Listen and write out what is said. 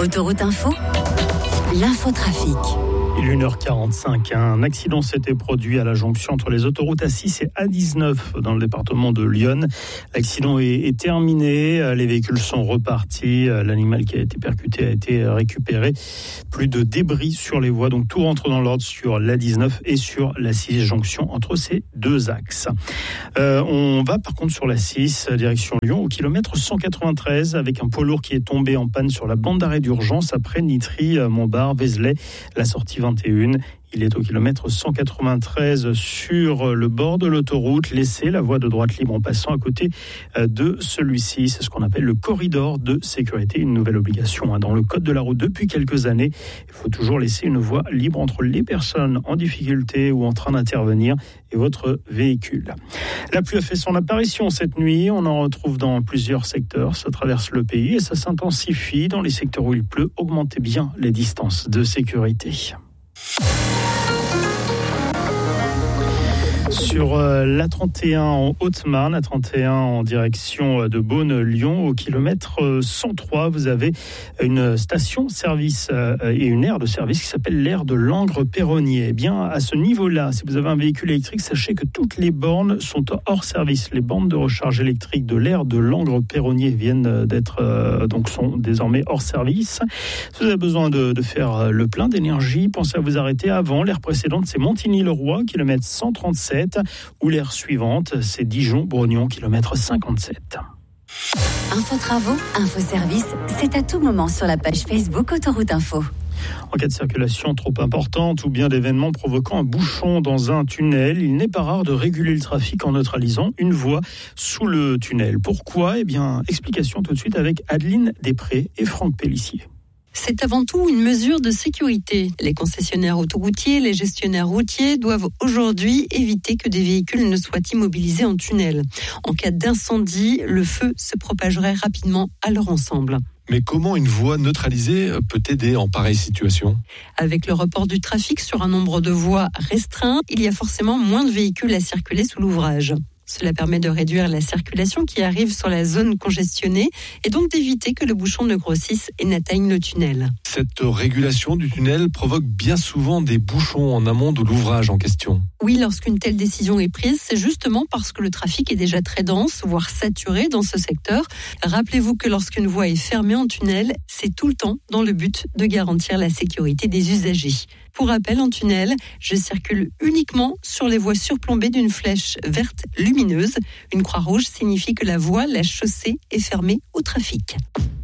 Autoroute Info, l'infotrafic. Il est 1h45. Un accident s'était produit à la jonction entre les autoroutes A6 et A19 dans le département de Lyon. L'accident est terminé. Les véhicules sont repartis. L'animal qui a été percuté a été récupéré. Plus de débris sur les voies. Donc tout rentre dans l'ordre sur l'A19 et sur l'A6, jonction entre ces deux axes. On va par contre sur l'A6, direction Lyon, au kilomètre 193, avec un poids lourd qui est tombé en panne sur la bande d'arrêt d'urgence après Nitry, Montbard, Vézelay, la sortie 21. Il est au kilomètre 193 sur le bord de l'autoroute. Laissez la voie de droite libre en passant à côté de celui-ci. C'est ce qu'on appelle le corridor de sécurité, une nouvelle obligation dans le code de la route depuis quelques années. Il faut toujours laisser une voie libre entre les personnes en difficulté ou en train d'intervenir et votre véhicule. La pluie a fait son apparition cette nuit. On en retrouve dans plusieurs secteurs. Ça traverse le pays et ça s'intensifie dans les secteurs où il pleut. Augmentez bien les distances de sécurité. Sur l'A31 en Haute-Marne, l'A31 en direction de Beaune-Lyon, au kilomètre 103, vous avez une station-service et une aire de service qui s'appelle l'aire de Langres-Perronnier. Eh bien, à ce niveau-là, si vous avez un véhicule électrique, sachez que toutes les bornes sont hors service. Les bornes de recharge électrique de l'aire de Langres-Perronnier viennent sont désormais hors service. Si vous avez besoin de faire le plein d'énergie, pensez à vous arrêter avant. L'aire précédente, c'est Montigny-le-Roi, kilomètre 137. Ou l'aire suivante, c'est Dijon-Brognon, kilomètre 57. Info travaux, info service, c'est à tout moment sur la page Facebook Autoroute Info. En cas de circulation trop importante ou bien d'événements provoquant un bouchon dans un tunnel, il n'est pas rare de réguler le trafic en neutralisant une voie sous le tunnel. Pourquoi ? Eh bien, explication tout de suite avec Adeline Després et Franck Pellissier. C'est avant tout une mesure de sécurité. Les concessionnaires autoroutiers, les gestionnaires routiers doivent aujourd'hui éviter que des véhicules ne soient immobilisés en tunnel. En cas d'incendie, le feu se propagerait rapidement à leur ensemble. Mais comment une voie neutralisée peut aider en pareille situation ? Avec le report du trafic sur un nombre de voies restreint, il y a forcément moins de véhicules à circuler sous l'ouvrage. Cela permet de réduire la circulation qui arrive sur la zone congestionnée et donc d'éviter que le bouchon ne grossisse et n'atteigne le tunnel. Cette régulation du tunnel provoque bien souvent des bouchons en amont de l'ouvrage en question. Oui, lorsqu'une telle décision est prise, c'est justement parce que le trafic est déjà très dense, voire saturé dans ce secteur. Rappelez-vous que lorsqu'une voie est fermée en tunnel, c'est tout le temps dans le but de garantir la sécurité des usagers. Pour rappel, en tunnel, je circule uniquement sur les voies surplombées d'une flèche verte lumineuse. Une croix rouge signifie que la voie, la chaussée, est fermée au trafic.